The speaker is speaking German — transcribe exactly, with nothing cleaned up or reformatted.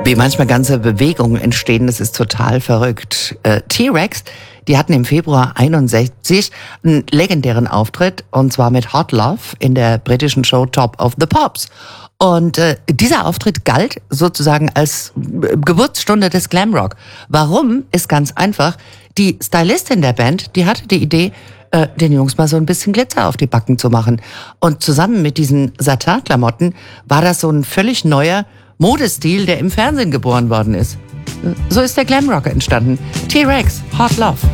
Wie manchmal ganze Bewegungen entstehen, das ist total verrückt. Äh, T-Rex, die hatten im Februar einundsechzig einen legendären Auftritt, und zwar mit Hot Love in der britischen Show Top of the Pops. Und äh, dieser Auftritt galt sozusagen als äh, Geburtsstunde des Glamrock. Warum? Ist ganz einfach. Die Stylistin der Band, die hatte die Idee, äh, den Jungs mal so ein bisschen Glitzer auf die Backen zu machen. Und zusammen mit diesen Satin-Klamotten war das so ein völlig neuer Modestil, der im Fernsehen geboren worden ist. So ist der Glamrock entstanden. T-Rex, Hot Love.